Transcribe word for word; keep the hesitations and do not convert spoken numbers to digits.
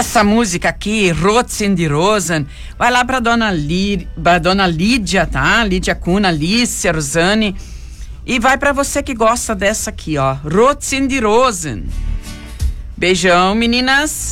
Essa música aqui, Rotzen die Rosen, vai lá pra dona, Lí, pra dona Lídia, tá? Lídia Cuna, Lícia, Rosane. E vai pra você que gosta dessa aqui, ó. Rotzen die Rosen. Beijão, meninas.